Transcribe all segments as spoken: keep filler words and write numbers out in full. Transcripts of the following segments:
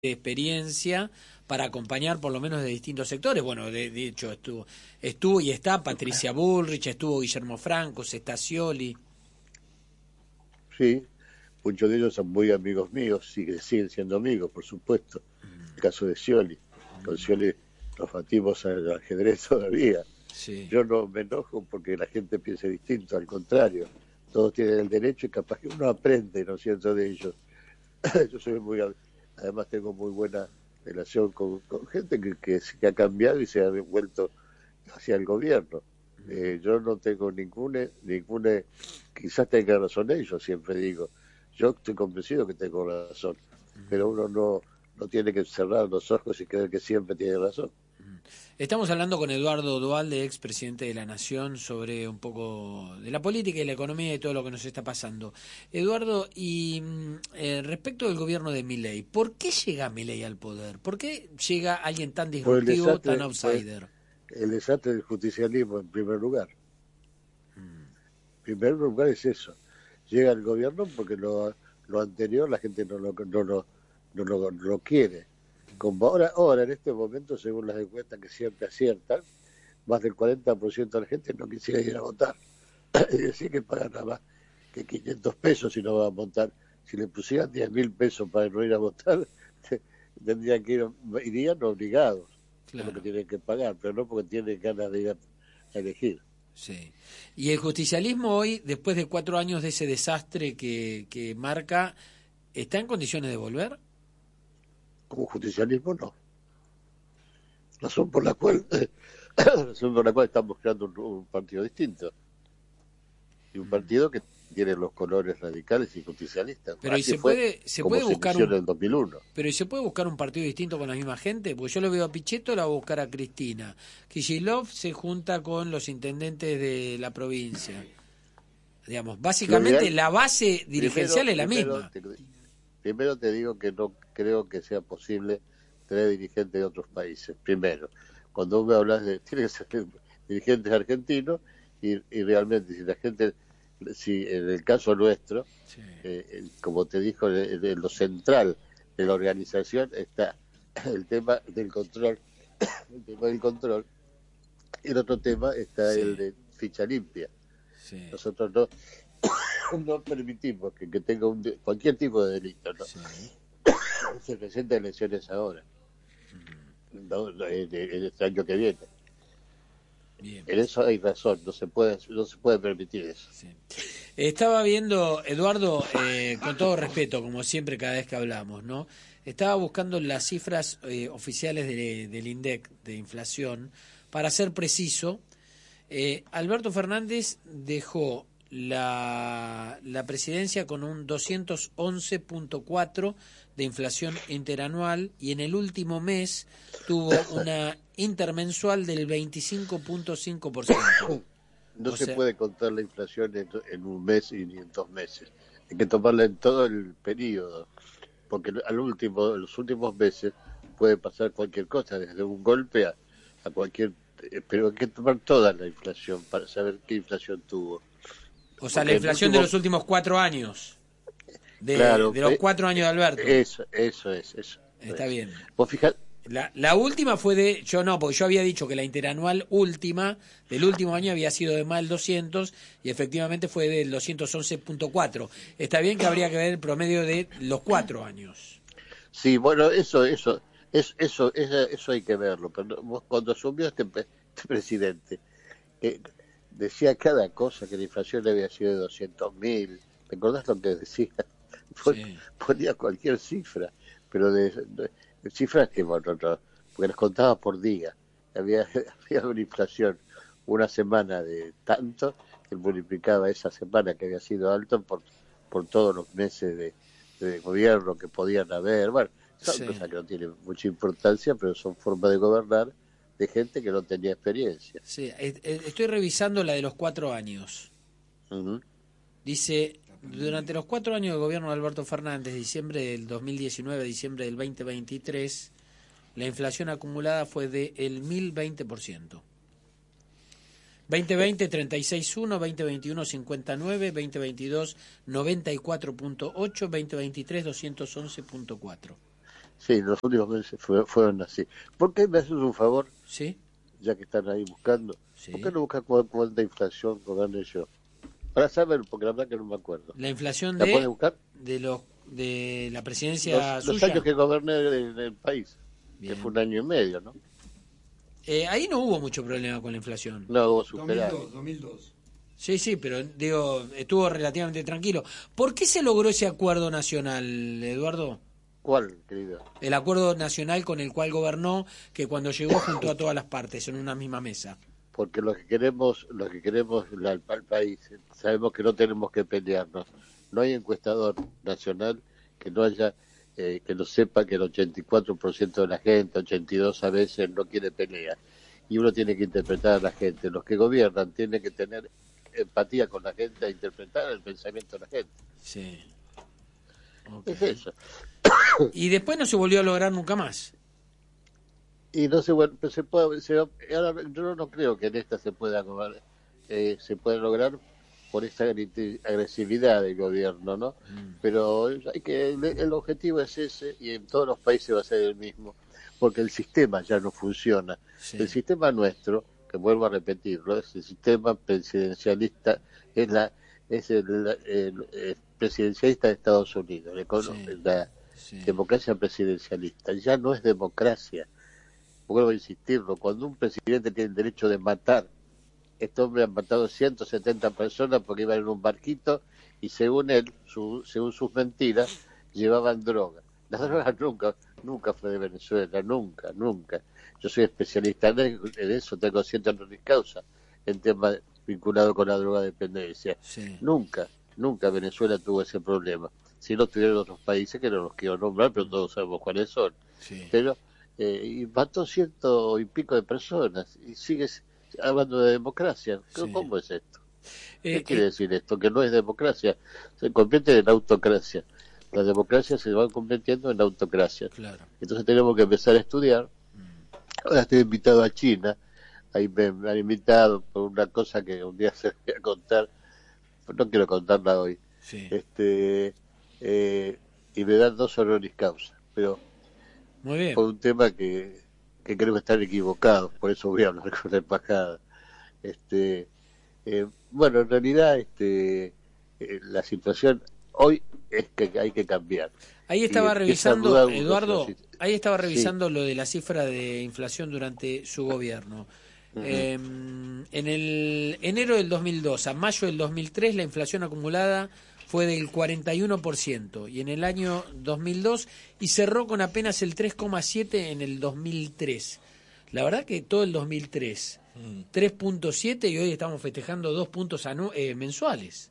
de experiencia para acompañar por lo menos de distintos sectores. Bueno, de, de hecho estuvo estuvo y está Patricia Bullrich, estuvo Guillermo Franco, está Scioli. Sí, muchos de ellos son muy amigos míos, sigue, siguen siendo amigos, por supuesto. Mm. El caso de Scioli, mm. con Scioli nos batimos al ajedrez todavía. Sí. Yo no me enojo porque la gente piense distinto, al contrario, todos tienen el derecho y capaz que uno aprende, ¿no es cierto?, de ellos. Yo soy muy, además tengo muy buena relación con, con gente que, que, que ha cambiado y se ha vuelto hacia el gobierno. Eh, yo no tengo ninguna, ninguna, quizás tenga razón ellos, siempre digo. Yo estoy convencido que tengo razón, pero uno no, no tiene que cerrar los ojos y creer que siempre tiene razón. Estamos hablando con Eduardo Duhalde, expresidente de la Nación, sobre un poco de la política y la economía y todo lo que nos está pasando. Eduardo, y eh, respecto del gobierno de Milei, ¿por qué llega Milei al poder? ¿Por qué llega alguien tan disruptivo, desastre, tan outsider? El desastre del justicialismo, en primer lugar. En primer lugar es eso. Llega el gobierno porque lo, lo anterior la gente no lo, no, no, no, no, no lo quiere. Como ahora, ahora, en este momento, según las encuestas que siempre aciertan, más del cuarenta por ciento de la gente no quisiera ir a votar. Es decir, que pagan nada más que quinientos pesos si no va a votar. Si le pusieran diez mil pesos para no ir a votar, tendrían que ir, irían obligados, claro, por lo que tienen que pagar, pero no porque tienen ganas de ir a, a elegir. Sí. ¿Y el justicialismo hoy, después de cuatro años de ese desastre que, que marca, está en condiciones de volver? Como justicialismo, no. Razón por la cual razón por la cual estamos creando un, un partido distinto. Y un partido que tiene los colores radicales y justicialistas. Pero Así ¿y se fue puede se como puede se buscar inició un en el dos mil uno. Pero ¿y se puede buscar un partido distinto con la misma gente? Porque yo lo veo a Pichetto, la va a buscar a Cristina. Kicillof se junta con los intendentes de la provincia. Digamos, básicamente ideal, la base dirigencial primero, es la primero misma. Te, primero te digo que no creo que sea posible tener dirigentes de otros países. Primero, cuando me hablas de tiene que ser dirigentes argentinos y, y realmente si la gente, si en el caso nuestro, sí. eh, como te dijo, en, en lo central de la organización está el tema del control, el tema del control, y el otro tema está sí. el de ficha limpia. Sí. Nosotros no, no permitimos que, que tenga un, cualquier tipo de delito, ¿no? Sí. Se presenta elecciones ahora, uh-huh. no, no, en, en este año que viene. Bien. En eso hay razón, no se puede, no se puede permitir eso. Sí. Estaba viendo, Eduardo, eh, con todo respeto, como siempre cada vez que hablamos, ¿no? Estaba buscando las cifras eh, oficiales de, del INDEC de inflación. Para ser preciso, eh, Alberto Fernández dejó la, la presidencia con un doscientos once punto cuatro de inflación interanual y en el último mes tuvo una intermensual del veinticinco punto cinco por ciento. No o se sea, puede contar la inflación en, en un mes y ni en dos meses. Hay que tomarla en todo el periodo, porque al último, en los últimos meses puede pasar cualquier cosa, desde un golpe a, a cualquier... Pero hay que tomar toda la inflación para saber qué inflación tuvo. O sea, porque la inflación último... de los últimos cuatro años. De, claro, de los cuatro años de Alberto. Eso, eso es, eso. Está es. bien. Vos fijate... La, la última fue de, yo no, porque yo había dicho que la interanual última del último año había sido de más del doscientos y efectivamente fue del doscientos once punto cuatro. Está bien que habría que ver el promedio de los cuatro años. Sí, bueno, eso, eso, es, eso, eso, eso hay que verlo. Pero vos, cuando asumió este, este presidente, que decía cada cosa, que la inflación había sido de doscientos mil, ¿te acordás lo que decía? Sí. Ponía cualquier cifra, pero de, de cifras que, bueno, no, porque las contaba por día. Había, había una inflación una semana de tanto que multiplicaba esa semana que había sido alto por, por todos los meses de, de gobierno que podían haber. Bueno, son sí. cosas que no tienen mucha importancia, pero son formas de gobernar de gente que no tenía experiencia. Sí, estoy revisando la de los cuatro años. Uh-huh. Dice... Durante los cuatro años de gobierno de Alberto Fernández, diciembre del dos mil diecinueve a diciembre del veinte veintitrés, la inflación acumulada fue del mil veinte por ciento. veinte veinte treinta y seis punto uno, veinte veintiuno cincuenta y nueve, veinte veintidós noventa y cuatro punto ocho, veinte veintitrés doscientos once punto cuatro. Sí, los últimos meses fue, fueron así. ¿Por qué me haces un favor? Sí, Ya que están ahí buscando. ¿Por qué sí. no buscas cu- cuánta inflación gané yo? Para saber, porque la verdad que no me acuerdo. La inflación ¿La puedes de buscar? de los de la Los, presidencia los años suya. que goberné el, el país, que fue Bien. un año y medio, ¿no? Eh, ahí no hubo mucho problema con la inflación. No hubo dos mil superávit. dos, dos mil dos. Sí, sí, pero digo, estuvo relativamente tranquilo. ¿Por qué se logró ese acuerdo nacional, Eduardo? ¿Cuál, querido? El acuerdo nacional con el cual gobernó, que cuando llegó juntó a todas las partes en una misma mesa. Porque lo que queremos, lo que queremos la- al país, sabemos que no tenemos que pelearnos. No hay encuestador nacional que no haya, eh, que no sepa que el ochenta y cuatro por ciento de la gente, ochenta y dos por ciento a veces no quiere pelea. Y uno tiene que interpretar a la gente. Los que gobiernan tienen que tener empatía con la gente e interpretar el pensamiento de la gente. Sí. Ok. Es eso. Y después no se volvió a lograr nunca más. Y no se, bueno, se puede, se, ahora yo no creo que en esta se pueda lograr, eh, se pueda lograr por esa agresi- agresividad del gobierno, ¿no? Mm. Pero hay que el, el objetivo es ese y en todos los países va a ser el mismo, porque el sistema ya no funciona. Sí. El sistema nuestro, que vuelvo a repetirlo, es el sistema presidencialista, es la es el, el- el presidencialista de Estados Unidos, la, Sí. la Sí. democracia presidencialista, ya no es democracia. Vuelvo a insistirlo, cuando un presidente tiene el derecho de matar, este hombre han matado ciento setenta personas porque iban en un barquito y según él, su, según sus mentiras, llevaban droga. La droga nunca, nunca fue de Venezuela, nunca, nunca. Yo soy especialista en en eso, tengo ciento honoris causa en temas vinculados con la drogadependencia. Sí. Nunca, nunca Venezuela tuvo ese problema. Si no tuvieron otros países que no los quiero nombrar, pero todos sabemos cuáles son. Sí. Pero eh, y mató ciento y pico de personas y sigues hablando de democracia. Sí. ¿Cómo es esto? ¿Qué Eh, quiere eh, decir esto? Que no es democracia, se convierte en autocracia. Las democracias se van convirtiendo en autocracia. claro. Entonces tenemos que empezar a estudiar. Ahora estoy invitado a China, ahí me, me han invitado por una cosa que un día se voy a contar, no quiero contarla hoy, Sí. este eh, y me dan dos honoris causa, pero Muy bien. por un tema que, que creo que están equivocados, por eso voy a hablar con la embajada. Este, eh, bueno, en realidad este, eh, la situación hoy es que hay que cambiar. Ahí Y estaba empieza a revisando, dudar uno, Eduardo, si- ahí estaba sí. revisando lo de la cifra de inflación durante su gobierno. Ujú. Eh, en el enero del dos mil dos a mayo del dos mil tres la inflación acumulada fue del cuarenta y uno por ciento y en el año dos mil dos y cerró con apenas el tres coma siete por ciento en el dos mil tres. La verdad que todo el dos mil tres, Mm. tres punto siete y hoy estamos festejando dos puntos anu- eh, mensuales.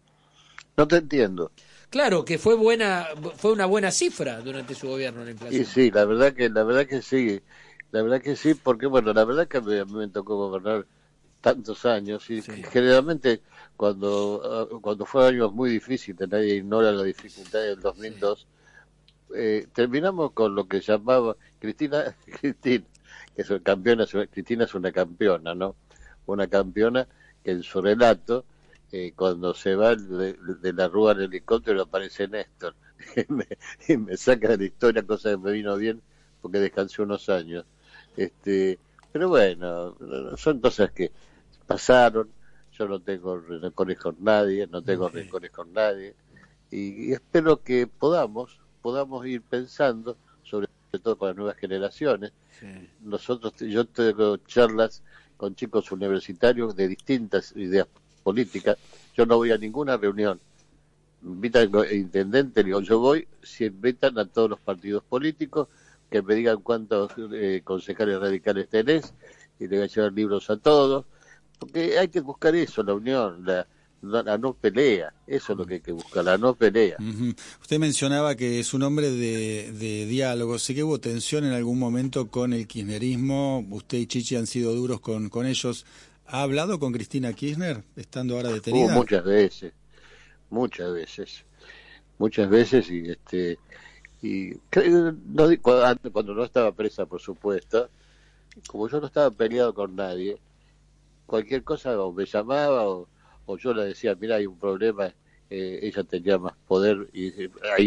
No te entiendo. Claro que fue buena, fue una buena cifra durante su gobierno la inflación. Y sí, la verdad que la verdad que sí, la verdad que sí, porque bueno, la verdad que a mí, a mí me tocó gobernar tantos años y Sí. generalmente cuando uh, cuando fueron años muy difíciles, nadie ignora la dificultad del dos mil dos, eh, terminamos con lo que llamaba Cristina, Cristina, que es una campeona, Cristina es una campeona, ¿no? Una campeona que en su relato, eh, cuando se va de, de la rúa en helicóptero aparece Néstor y me, y me saca de la historia, cosa que me vino bien porque descansé unos años. Este, pero bueno, son cosas que pasaron. Yo no tengo rencores con nadie, no tengo Ok. rencores con nadie y, y espero que podamos podamos ir pensando, sobre todo con las nuevas generaciones. Sí. Nosotros, yo tengo charlas con chicos universitarios de distintas ideas políticas. Yo no voy a ninguna reunión. Me invitan el intendente, digo, yo voy si invitan a todos los partidos políticos, que me digan cuántos eh, concejales radicales tenés, y le voy a llevar libros a todos, porque hay que buscar eso, la unión, la, la, la no pelea, eso es lo que hay que buscar, la no pelea. Ujú. Usted mencionaba que es un hombre de, de diálogo. Sé que hubo tensión en algún momento con el kirchnerismo. Usted y Chichi han sido duros con, con ellos. ¿Ha hablado con Cristina Kirchner, estando ahora Hubo detenida? muchas veces, muchas veces, muchas veces, y este y creo- no, di- cuando, antes, cuando no estaba presa, por supuesto, como yo no estaba peleado con nadie, cualquier cosa o me llamaba o, o yo le decía, mira, hay un problema, eh, ella tenía más poder y eh, ahí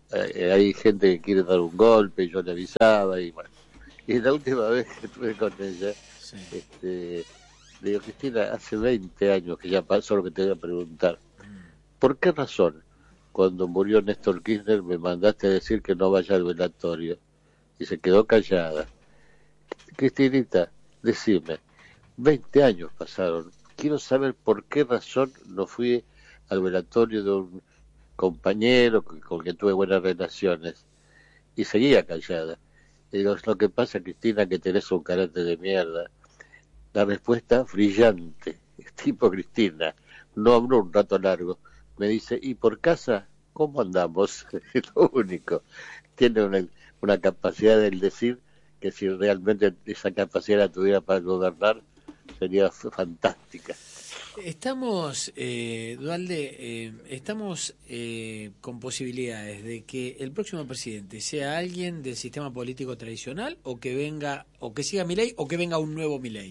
eh, hay gente que quiere dar un golpe y yo le avisaba y bueno. Y la última vez que estuve con ella, sí. este, le digo, Cristina, hace veinte años que ya pasó lo que te voy a preguntar. ¿Por qué razón cuando murió Néstor Kirchner me mandaste a decir que no vaya al velatorio? Y se quedó callada. Cristinita, decime, veinte años pasaron. Quiero saber por qué razón no fui al velatorio de un compañero con, con que tuve buenas relaciones. Y seguía callada. Y digo, lo que pasa, Cristina, que tenés un carácter de mierda. La respuesta brillante, tipo Cristina, no habló un rato largo. Me dice, ¿y por casa cómo andamos? Es lo único. Tiene una, una capacidad del decir que si realmente esa capacidad la tuviera para gobernar, sería fantástica. Estamos, eh, Duhalde, eh, estamos eh, con posibilidades de que el próximo presidente sea alguien del sistema político tradicional o que venga, o que siga Milei o que venga un nuevo Milei.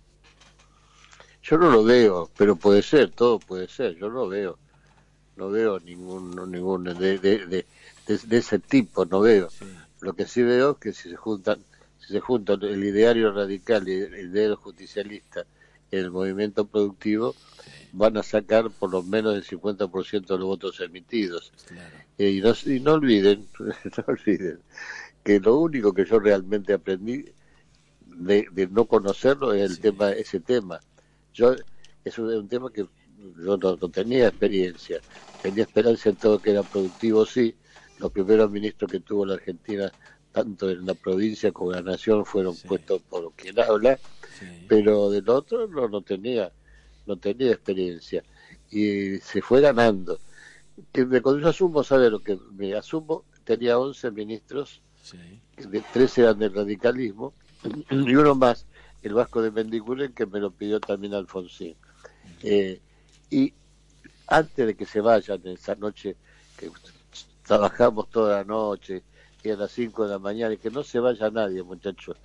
Yo no lo veo, pero puede ser, todo puede ser, yo no lo veo. No veo ningún, ningún de, de, de, de, de ese tipo, no veo. Sí. Lo que sí veo es que si se juntan, si se juntan el ideario radical y el ideario justicialista en el movimiento productivo, sí. van a sacar por lo menos el cincuenta por ciento de los votos emitidos. Claro. Eh, y, no, y no olviden, no olviden, que lo único que yo realmente aprendí de, de no conocerlo es el sí. tema, ese tema. Yo, es un, un tema que yo no, no tenía experiencia, tenía experiencia en todo que era productivo, sí. Los primeros ministros que tuvo la Argentina, tanto en la provincia como en la nación, fueron sí. puestos por quien habla, sí. pero del otro no, no tenía, no tenía experiencia. Y se fue ganando. Que me, cuando yo asumo, ¿sabe lo que me asumo? Tenía once ministros, sí. de trece eran del radicalismo, y uno más, el Vasco de Mendiguren, que me lo pidió también Alfonsín. Eh, y antes de que se vayan esa noche, que trabajamos toda la noche, y a las cinco de la mañana, y que no se vaya nadie, muchachos.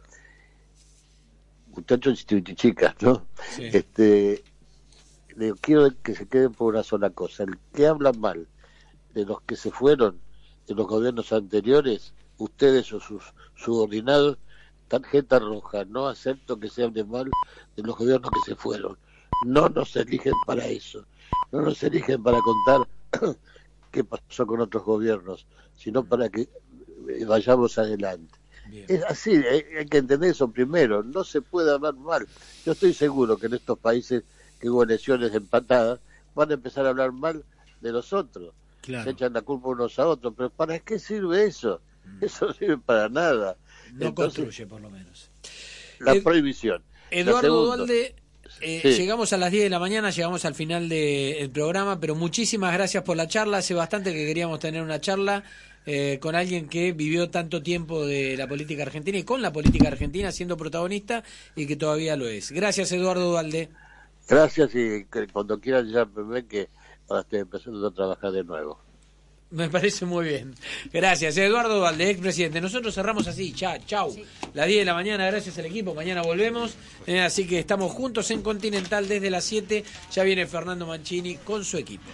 Muchachos y chicas, ¿no? Sí. Este, le quiero que se queden por una sola cosa. El que habla mal de los que se fueron, de los gobiernos anteriores, ustedes o sus subordinados, tarjeta roja. No acepto que se hable mal de los gobiernos que se fueron. No nos eligen para eso. No nos eligen para contar qué pasó con otros gobiernos, sino para que vayamos adelante. Bien. Es así, hay, hay que entender eso primero. No se puede hablar mal. Yo estoy seguro que en estos países que hubo elecciones empatadas, van a empezar a hablar mal de los otros. Claro. Se echan la culpa unos a otros. Pero ¿para qué sirve eso? Mm. Eso no sirve para nada. No Entonces, construye, por lo menos. La Ed, prohibición. Eduardo Duhalde, eh, sí. llegamos a las diez de la mañana, llegamos al final del programa, pero muchísimas gracias por la charla. Hace bastante que queríamos tener una charla eh, con alguien que vivió tanto tiempo de la política argentina y con la política argentina siendo protagonista y que todavía lo es. Gracias, Eduardo Duhalde. Gracias, y que cuando quieran ya me ven que ahora estoy empezando a trabajar de nuevo. Me parece muy bien. Gracias, Eduardo Duhalde, expresidente. Nosotros cerramos así, chao, chau. Sí. Las diez de la mañana, gracias al equipo. Mañana volvemos. Eh, así que estamos juntos en Continental desde las siete. Ya viene Fernando Mancini con su equipo.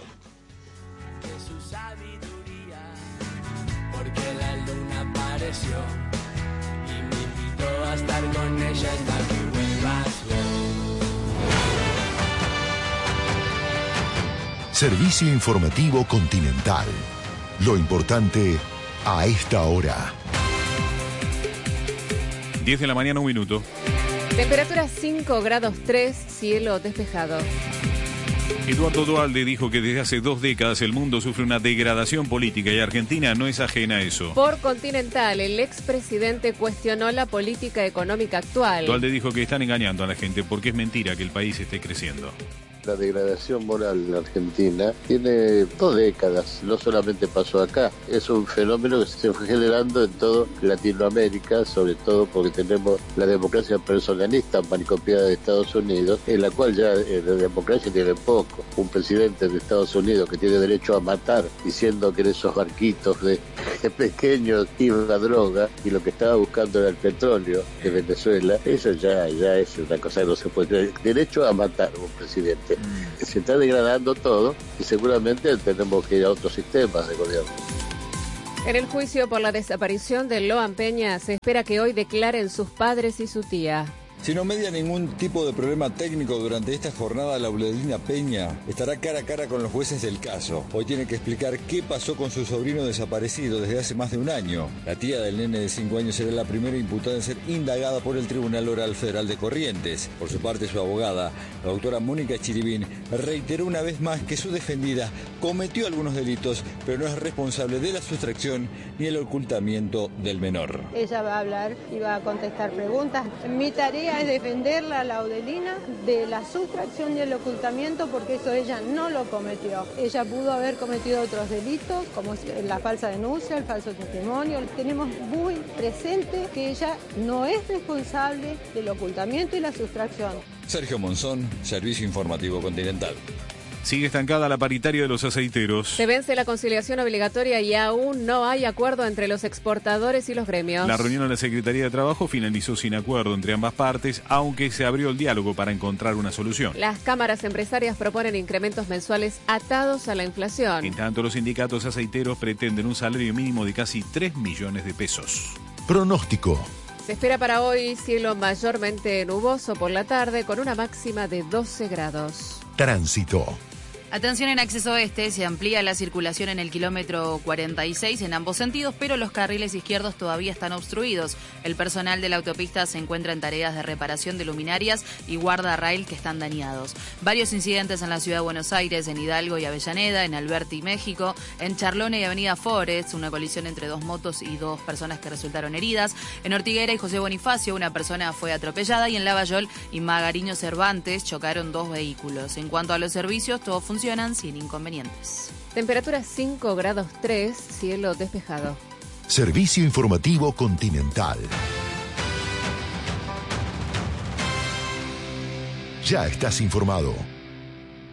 De su sabiduría, porque la luna apareció y me invitó a estar con ella hasta que vuelvas vos. Servicio informativo Continental. Lo importante a esta hora. diez de la mañana, un minuto. Temperatura cinco grados tres, cielo despejado. Eduardo Duhalde dijo que desde hace dos décadas el mundo sufre una degradación política y Argentina no es ajena a eso. Por Continental, el expresidente cuestionó la política económica actual. Duhalde dijo que están engañando a la gente porque es mentira que el país esté creciendo. La degradación moral en Argentina tiene dos décadas, no solamente pasó acá, es un fenómeno que se fue generando en toda Latinoamérica, sobre todo porque tenemos la democracia personalista manicopiada de Estados Unidos, en la cual ya eh, la democracia tiene poco. Un presidente de Estados Unidos que tiene derecho a matar, diciendo que en esos barquitos de, de pequeños iba droga y lo que estaba buscando era el petróleo de Venezuela, eso ya, ya es una cosa que no se puede tener. Derecho a matar un presidente. Se está degradando todo y seguramente tenemos que ir a otros sistemas de gobierno. En el juicio por la desaparición de Loan Peña se espera que hoy declaren sus padres y su tía. Si no media ningún tipo de problema técnico durante esta jornada, Laurelina Peña estará cara a cara con los jueces del caso. Hoy tiene que explicar qué pasó con su sobrino desaparecido desde hace más de un año. La tía del nene de cinco años será la primera imputada en ser indagada por el Tribunal Oral Federal de Corrientes. Por su parte, su abogada, la doctora Mónica Chiribín, reiteró una vez más que su defendida cometió algunos delitos, pero no es responsable de la sustracción ni el ocultamiento del menor. Ella va a hablar y va a contestar preguntas. Mi tarea es defenderla a Laudelina de la sustracción y el ocultamiento, porque eso ella no lo cometió. Ella pudo haber cometido otros delitos, como la falsa denuncia, el falso testimonio. Tenemos muy presente que ella no es responsable del ocultamiento y la sustracción. Sergio Monzón, Servicio Informativo Continental. Sigue estancada la paritaria de los aceiteros. Se vence la conciliación obligatoria y aún no hay acuerdo entre los exportadores y los gremios. La reunión de la Secretaría de Trabajo finalizó sin acuerdo entre ambas partes, aunque se abrió el diálogo para encontrar una solución. Las cámaras empresarias proponen incrementos mensuales atados a la inflación. En tanto, los sindicatos aceiteros pretenden un salario mínimo de casi tres millones de pesos. Pronóstico. Se espera para hoy cielo mayormente nuboso por la tarde con una máxima de doce grados. Tránsito. Atención, en acceso este se amplía la circulación en el kilómetro cuarenta y seis en ambos sentidos, pero los carriles izquierdos todavía están obstruidos. El personal de la autopista se encuentra en tareas de reparación de luminarias y guardarrail que están dañados. Varios incidentes en la ciudad de Buenos Aires, en Hidalgo y Avellaneda, en Alberti, México, en Charlone y Avenida Forest, una colisión entre dos motos y dos personas que resultaron heridas. En Ortiguera y José Bonifacio, una persona fue atropellada, y en Lavallol y Magariño Cervantes chocaron dos vehículos. En cuanto a los servicios, todo funciona funcionan sin inconvenientes. Temperatura cinco grados tres, cielo despejado. Servicio Informativo Continental. Ya estás informado.